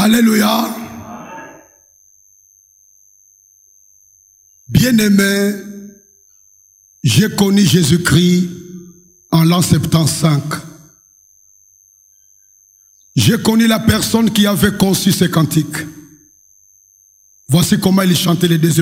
Alléluia. Bien-aimé, j'ai connu Jésus-Christ en l'an 75. J'ai connu la personne qui avait conçu ces cantiques. Voici comment il chantait les deux